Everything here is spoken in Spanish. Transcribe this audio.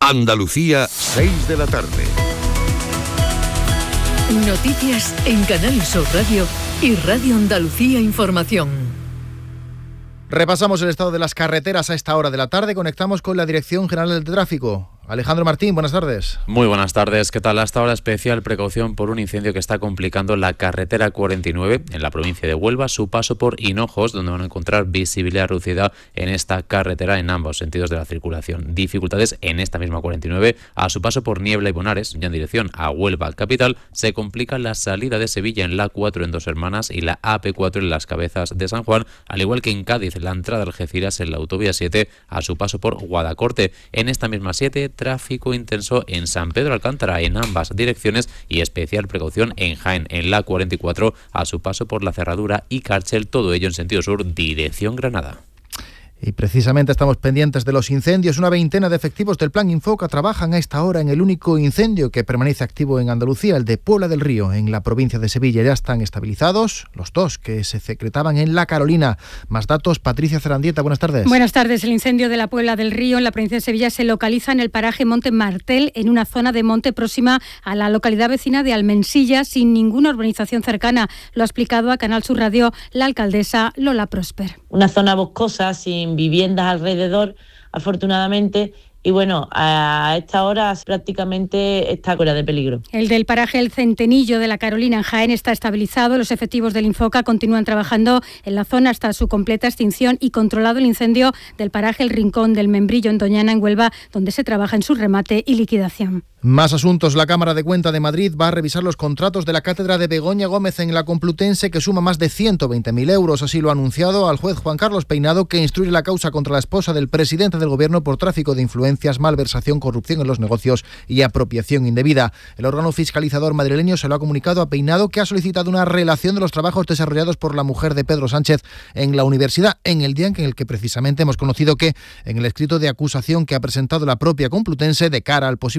Andalucía, 6 de la tarde. Noticias en Canal Sur Radio y Radio Andalucía Información. Repasamos el estado de las carreteras a esta hora de la tarde. Conectamos con la Dirección General del Tráfico. Alejandro Martín, buenas tardes. Muy buenas tardes. ¿Qué tal? Hasta ahora especial precaución por un incendio que está complicando la carretera 49 en la provincia de Huelva, su paso por Hinojos, donde van a encontrar visibilidad reducida en esta carretera en ambos sentidos de la circulación. Dificultades en esta misma 49 a su paso por Niebla y Bonares, ya en dirección a Huelva capital. Se complica la salida de Sevilla en la A4 en Dos Hermanas y la AP4 en Las Cabezas de San Juan, al igual que en Cádiz, la entrada de Algeciras en la autovía 7 a su paso por Guadacorte. En esta misma 7, tráfico intenso en San Pedro Alcántara en ambas direcciones y especial precaución en Jaén en la 44 a su paso por la Cerradura y Cárcel, todo ello en sentido sur, dirección Granada. Y precisamente estamos pendientes de los incendios. Una veintena de efectivos del Plan Infoca trabajan a esta hora en el único incendio que permanece activo en Andalucía, el de Puebla del Río, en la provincia de Sevilla. Ya están estabilizados los dos que se secretaban en La Carolina. Más datos, Patricia Zarandieta, buenas tardes. Buenas tardes. El incendio de la Puebla del Río, en la provincia de Sevilla, se localiza en el paraje Monte Martel, en una zona de monte próxima a la localidad vecina de Almensilla, sin ninguna urbanización cercana. Lo ha explicado a Canal Sur Radio la alcaldesa Lola Prosper. Una zona boscosa, sin viviendas alrededor, afortunadamente, y bueno, a esta hora prácticamente está fuera de peligro. El del paraje El Centenillo de la Carolina en Jaén está estabilizado. Los efectivos del Infoca continúan trabajando en la zona hasta su completa extinción y controlado el incendio del paraje El Rincón del Membrillo en Doñana, en Huelva, donde se trabaja en su remate y liquidación. Más asuntos. La Cámara de Cuentas de Madrid va a revisar los contratos de la cátedra de Begoña Gómez en la Complutense, que suma más de 120.000 euros. Así lo ha anunciado al juez Juan Carlos Peinado, que instruye la causa contra la esposa del presidente del Gobierno por tráfico de influencias, malversación, corrupción en los negocios y apropiación indebida. El órgano fiscalizador madrileño se lo ha comunicado a Peinado, que ha solicitado una relación de los trabajos desarrollados por la mujer de Pedro Sánchez en la universidad, en el día en el que precisamente hemos conocido que, en el escrito de acusación que ha presentado la propia Complutense de cara al posible